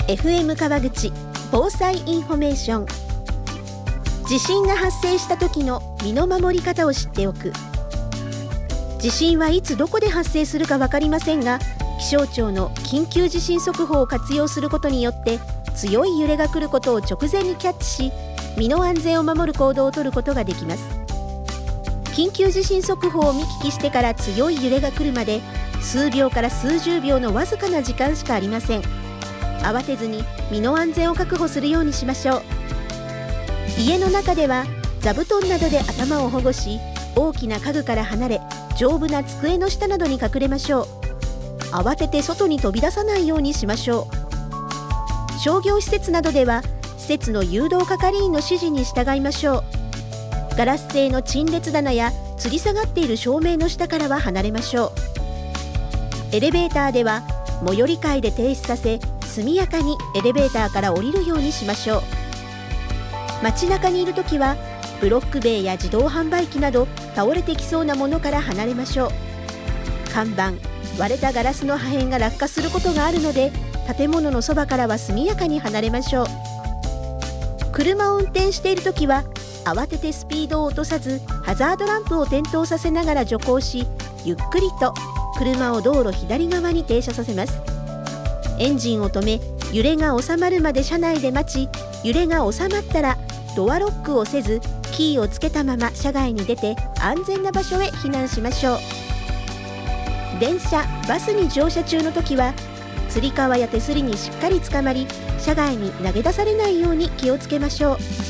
FM 川口防災インフォメーション。地震が発生した時の身の守り方を知っておく。地震はいつどこで発生するか分かりませんが、気象庁の緊急地震速報を活用することによって強い揺れが来ることを直前にキャッチし、身の安全を守る行動をとることができます。緊急地震速報を見聞きしてから強い揺れが来るまで数秒から数十秒のわずかな時間しかありません。慌てずに身の安全を確保するようにしましょう。家の中では座布団などで頭を保護し、大きな家具から離れ丈夫な机の下などに隠れましょう。慌てて外に飛び出さないようにしましょう。商業施設などでは施設の誘導係員の指示に従いましょう。ガラス製の陳列棚や吊り下がっている照明の下からは離れましょう。エレベーターでは最寄り階で停止させ、速やかにエレベーターから降りるようにしましょう。街中にいるときはブロック塀や自動販売機など倒れてきそうなものから離れましょう。看板、割れたガラスの破片が落下することがあるので、建物のそばからは速やかに離れましょう。車を運転しているときは慌ててスピードを落とさず、ハザードランプを点灯させながら徐行し、ゆっくりと車を道路左側に停車させます。エンジンを止め、揺れが収まるまで車内で待ち、揺れが収まったらドアロックをせず、キーをつけたまま車外に出て安全な場所へ避難しましょう。電車・バスに乗車中の時はつり革や手すりにしっかりつかまり、車外に投げ出されないように気をつけましょう。